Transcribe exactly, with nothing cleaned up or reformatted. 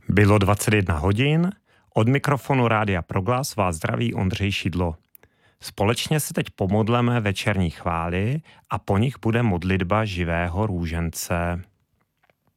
Bylo dvacet jedna hodin, od mikrofonu Rádia Proglas vás zdraví Ondřej Šidlo. Společně se teď pomodleme večerní chvály a po nich bude modlitba živého růžence.